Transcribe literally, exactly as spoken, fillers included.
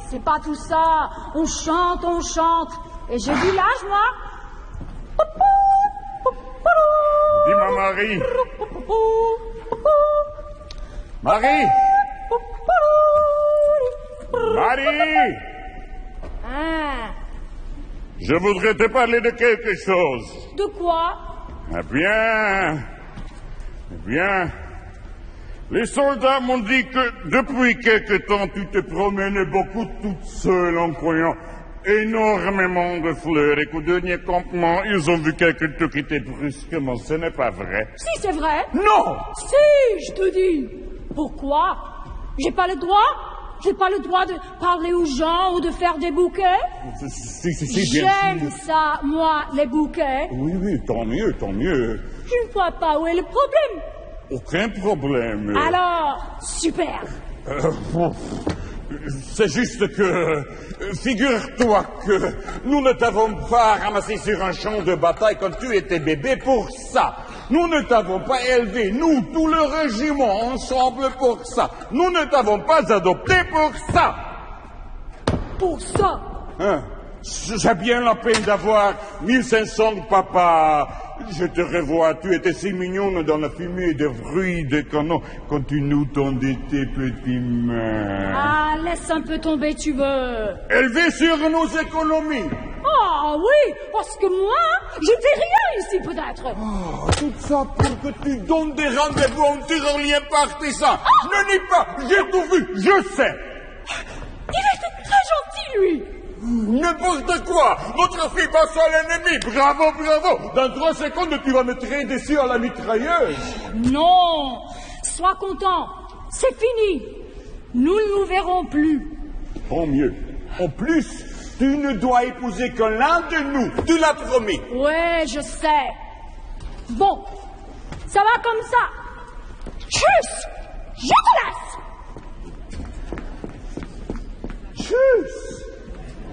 c'est pas tout ça. On chante, on chante. Et j'ai du l'âge, moi. Dis-moi, Marie. Marie. Marie. Hein? Je voudrais te parler de quelque chose. De quoi? Eh bien... Eh bien... Les soldats m'ont dit que depuis quelque temps, tu te promènes beaucoup toute seule en croyant énormément de fleurs et qu'au dernier campement, ils ont vu quelqu'un te quitter brusquement. Ce n'est pas vrai. Si, c'est vrai. Non! Si, je te dis. Pourquoi? J'ai pas le droit? J'ai pas le droit de parler aux gens ou de faire des bouquets? Si, si, si, bien J'aime sûr. ça, moi, les bouquets. Oui, oui, tant mieux, tant mieux. Je ne vois pas où est le problème. Aucun problème. Alors, super. Euh, C'est juste que, euh, figure-toi que nous ne t'avons pas ramassé sur un champ de bataille quand tu étais bébé pour ça. Nous ne t'avons pas élevé, nous, tout le régiment, ensemble pour ça. Nous ne t'avons pas adopté pour ça. Pour ça. Hein? J'ai bien la peine d'avoir mille cinq cents papas. Je te revois, tu étais si mignonne dans la fumée des bruits des canons quand tu nous tendais tes petites mains. Ah, laisse un peu tomber, tu veux. Élevé sur nos économies. Ah oui, parce que moi, je fais rien ici peut-être. Oh, tout ça pour que tu donnes des rendez-vous en tyrolien partisan. Ah! Ne nie pas, j'ai tout vu, je sais. Il était très gentil, lui. N'importe quoi. Votre fille passe à l'ennemi. Bravo, bravo. Dans trois secondes, tu vas me tirer dessus à la mitrailleuse. Non, sois content. C'est fini. Nous ne nous verrons plus. Tant mieux. En plus, tu ne dois épouser que l'un de nous. Tu l'as promis. Ouais, je sais. Bon, ça va comme ça. Tchuss. Je te